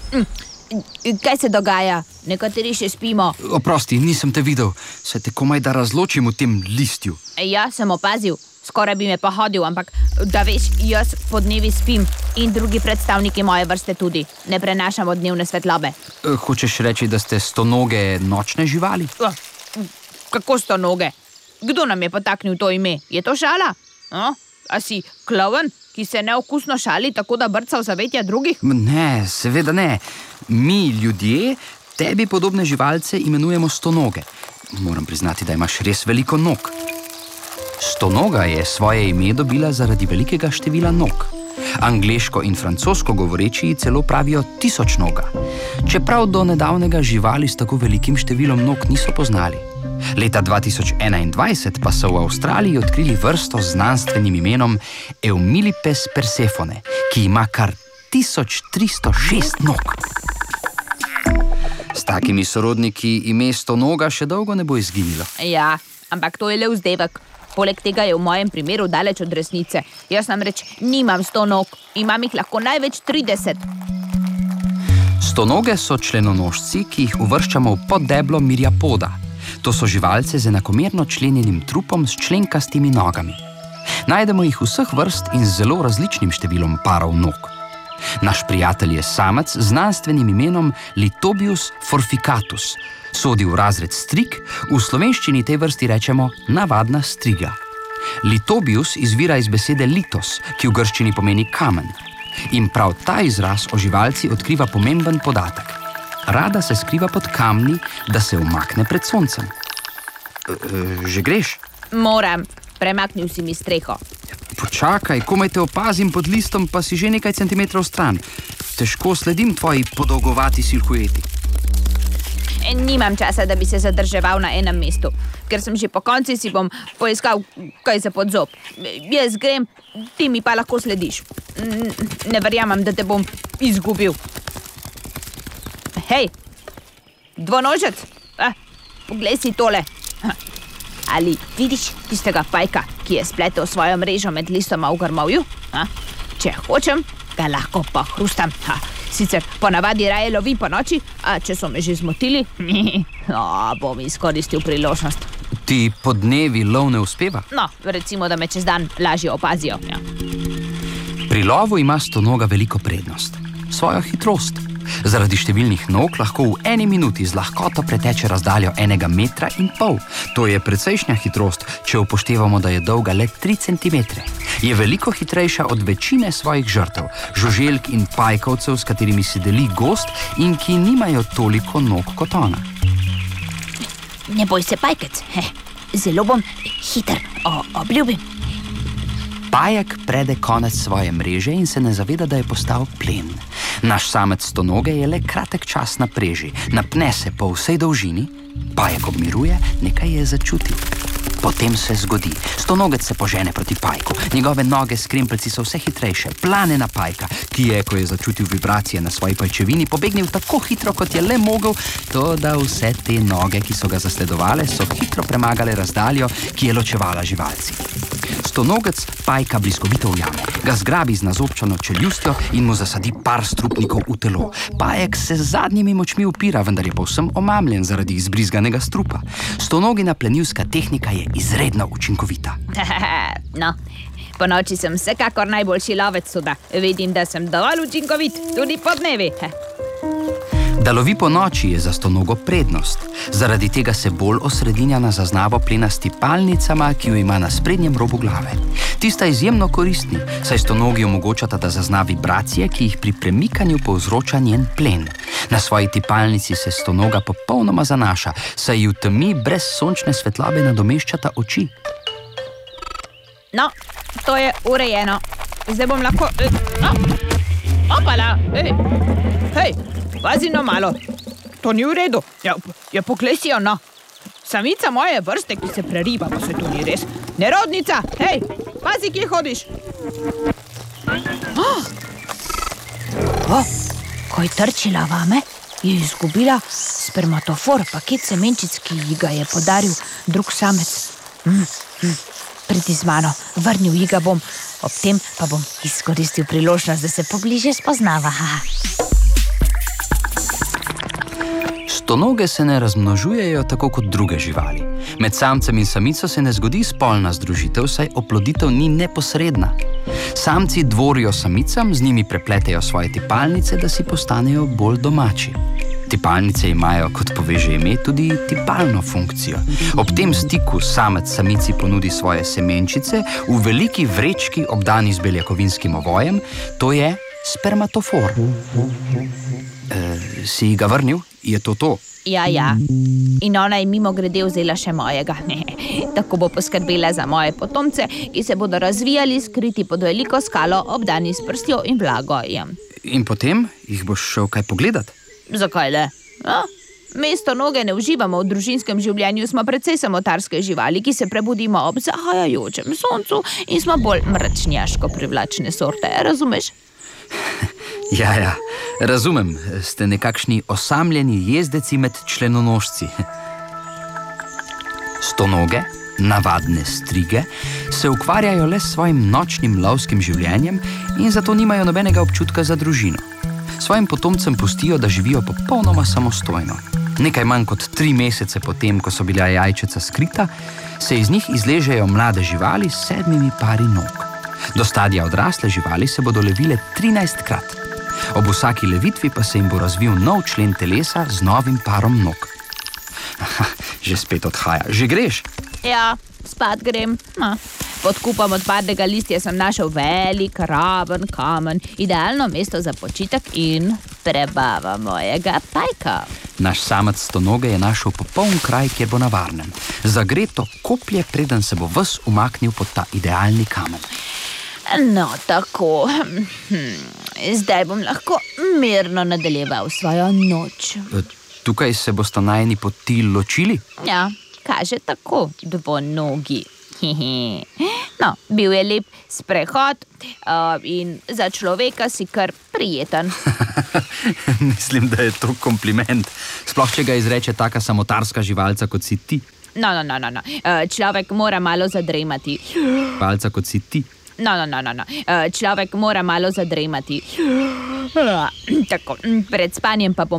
Kaj se dogaja? Nekateri še spimo. Oprosti, nisem te videl. Se te komaj da razločim v tem listju. Ja, sem opazil. Skoraj bi me pohodil, ampak da veš, jaz podnevi spim in drugi predstavniki moje vrste tudi. Ne prenašamo dnevne svetlobe. Hočeš reči, da ste stonoge nočne živali? Kako stonoge? Kdo nam je potaknil to ime? Je to šala? A si klovn, ki se neokusno šali, tako da brca v zavetja drugih? Ne, seveda ne. Mi, ljudje, tebi podobne živalce imenujemo stonoge. Moram priznati, da imaš res veliko nog. Stonoga je svoje ime dobila zaradi velikega števila nog. Angleško in francosko govoreči celo pravijo tisočnoga. Čeprav do nedavnega živali s tako velikim številom nog niso poznali. Leta 2021 pa so v Avstraliji odkrili vrsto z znanstvenim imenom Eumillipes persephone, ki ima kar 1306 nog. S takimi sorodniki ime stonoga še dolgo ne bo izginilo. Ja, ampak to je le vzdevek. Poleg tega je v mojem primeru daleč od resnice. Jaz namreč nimam 100 nog, imam jih lahko največ 30. Stonoge so členonožci, ki jih uvrščamo v poddeblo Myriapoda. To so živalce z enakomerno členjenim trupom s členkastimi nogami. Najdemo jih vseh vrst in z zelo različnim številom parov nog. Naš prijatelj je samec z znanstvenim imenom Lithobius forficatus. Sodi v razred strig, v slovenščini tej vrsti rečemo navadna striga. Lithobius izvira iz besede litos, ki v grščini pomeni kamen. In prav ta izraz o živalci odkriva pomemben podatek. Rada se skriva pod kamni, da se umakne pred soncem. Že greš? Moram, premaknil si mi streho. Počakaj, komaj te opazim pod listom, pa si že nekaj centimetrov stran. Težko sledim tvoji podolgovati silhueti. Nimam časa, da bi se zadrževal na enem mestu, ker sem že po konci si bom poiskal kaj za pod zob. Jaz grem, ti mi pa lahko slediš. Ne verjamem, da te bom izgubil. Hej, dvonožec, poglej si tole. Ali vidiš tistega pajka, ki je spletel svojo mrežo med listoma v grmovju? Če hočem, ga lahko pohrustam. Sicer ponavadi raje lovi po noči, a če so me že zmotili, bom izkoristil priložnost. Ti podnevi lov ne uspeva? No, recimo, da me čez dan lažje opazijo. Ja. Pri lovu ima stonoga veliko prednost. Svojo hitrost. Zaradi številnih nog lahko v 1 minuti z lahkoto preteče razdaljo 1,5 metra. To je precejšnja hitrost, če upoštevamo, da je dolga le 3 centimetre. Je veliko hitrejša od večine svojih žrtev, žuželk in pajkovcev, s katerimi si deli gozd in ki nimajo toliko nog kot ona. Ne boj se, pajkec. Zelo bom hiter, obljubim. Pajek prede konec svoje mreže in se ne zaveda, da je postal plen. Naš samec stonoge je le kratek čas na preži, napne se po vsej dolžini, pajek obmiruje, nekaj je začutil. Potem se zgodi. Stonogec se požene proti pajku. Njegove noge s krempeljci so vse hitrejše. Plane na pajka, ki je, ko je začutil vibracije na svoji pajčevini, pobegnil tako hitro, kot je le mogel, to da vse te noge, ki so ga zasledovale, so hitro premagale razdaljo, ki je ločevala živalci. Stonogec pajka bliskovito ujame, ga zgrabi z nazobčano čeljustjo in mu zasadi par strupnikov v telo. Pajek se z zadnjimi močmi upira, vendar je povsem omamljen zaradi izbrizganega strupa. Stonogina plenilska tehnika je izredno učinkovita. No, po noči sem vsekakor najboljši lovec suda. Vidim, da sem dovolj učinkovit, tudi podnevi. Da lovi po noči je za stonogo prednost. Zaradi tega se bolj osredinja na zaznavo plena s tipalnicama, ki jo ima na sprednjem robu glave. Ti sta izjemno koristni, saj stonogi omogočata, da zazna vibracije, ki jih pri premikanju povzroča njen plen. Na svoji tipalnici se stonoga popolnoma zanaša, saj ji v temi brez sončne svetlobe nadomeščata oči. No, to je urejeno. Zdaj bom lahko... Opala! Hej! Pazi no malo, to ni v redu. Ja, poglej si jo, no. Samica moje vrste, ki se preriba, pa se to ni res. Nerodnica, hej, pazi, kje hodiš. Ko je trčila vame, je izgubila spermatofor, paket semenčic, ki ji ga je podaril drug samec. Pridi z mano, vrnil ji ga bom, ob tem pa bom izkoristil priložnost, da se pobliže spoznava. Stonoge se ne razmnožujejo tako kot druge živali. Med samcem in samico se ne zgodi spolna združitev, saj oploditev ni neposredna. Samci dvorijo samicam, z njimi prepletejo svoje tipalnice, da si postanejo bolj domači. Tipalnice imajo, kot pove že ime, tudi tipalno funkcijo. Ob tem stiku samec samici ponudi svoje semenčice v veliki vrečki obdani z beljakovinskim ovojem, to je spermatofor. Si ga vrnil? Je to? Ja. In ona je mimogrede vzela še mojega. Tako bo poskrbela za moje potomce, ki se bodo razvijali skriti pod veliko skalo, obdani s prstjo in vlago. In potem jih boš šel kaj pogledat? Zakaj le? Mi stonoge ne uživamo v družinskem življenju, smo precej samotarske živali, ki se prebudimo ob zahajajočem soncu in smo bolj mračnjaško privlačne sorte, razumeš? Ja, razumem, ste nekakšni osamljeni jezdeci med členonožci. Stonoge, navadne strige, se ukvarjajo le s svojim nočnim lovskim življenjem in zato nimajo nobenega občutka za družino. Svojim potomcem pustijo, da živijo popolnoma samostojno. Nekaj manj kot 3 mesece potem, ko so bila jajčeca skrita, se iz njih izležejo mlade živali s 7 pari nog. Do stadija odrasle živali se bodo levile 13-krat. Ob vsaki levitvi pa se jim bo razvil nov člen telesa z novim parom nog. Že spet odhaja. Že greš? Ja, spat grem. Pod kupom odpadnega listja sem našel velik, raven kamen, idealno mesto za počitek in prebava mojega pajka. Naš samec stonoge je našel popoln kraj, kjer bo na varnem. Zagreto koplje, preden se bo ves umaknil pod ta idealni kamen. No, tako. Zdaj bom lahko mirno nadaljeval svojo noč. Tukaj se bosta najini poti ločili? Ja, kaže tako, dvonogi. No, bil je lep sprehod in za človeka si kar prijeten. Mislim, da je to kompliment. Sploh, če ga izreče taka samotarska živalca, kot si ti. No. Človek mora malo zadremati. Živalca, kot si ti. No. Človek mora malo zadremati. Tako, pred spanjem pa bom